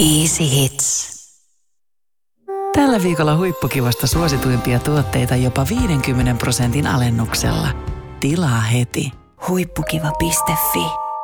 Easy Hits. Tällä viikolla huippukivasta suosituimpia tuotteita jopa 50% alennuksella. Tilaa heti. Huippukiva.fi